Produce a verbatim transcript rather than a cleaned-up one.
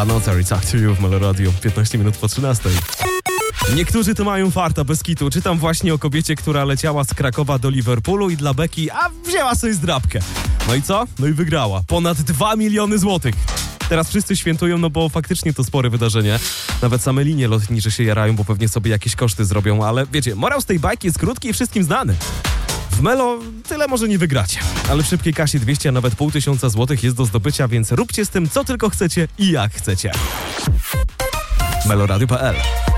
Another Talk to You w Melo Radio, piętnaście minut po trzynastej. Niektórzy to mają farta bez kitu. Czytam właśnie o kobiecie, która leciała z Krakowa do Liverpoolu i dla beki, a wzięła sobie zdrabkę. No i co? No i wygrała. Ponad dwa miliony złotych. Teraz wszyscy świętują, no bo faktycznie to spore wydarzenie. Nawet same linie lotnicze się jarają, bo pewnie sobie jakieś koszty zrobią, ale wiecie, morał z tej bajki jest krótki i wszystkim znany. W Melo tyle może nie wygracie, ale w szybkiej kasie dwieście, a nawet pół tysiąca złotych jest do zdobycia, więc róbcie z tym co tylko chcecie i jak chcecie. meloradio kropka pe el